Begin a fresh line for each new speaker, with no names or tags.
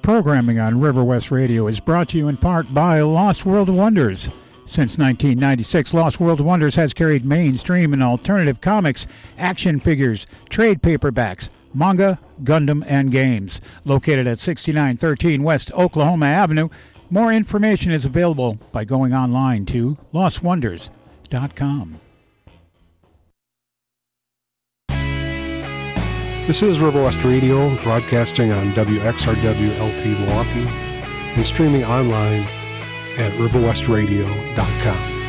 Programming on River West Radio is brought to you in part by Lost World Wonders. Since 1996, Lost World Wonders has carried mainstream and alternative comics, action figures, trade paperbacks, manga, Gundam, and games. Located at 6913 West Oklahoma Avenue, more information is available by going online to lostwonders.com.
This is River West Radio, broadcasting on WXRW-LP Milwaukee and streaming online at riverwestradio.com.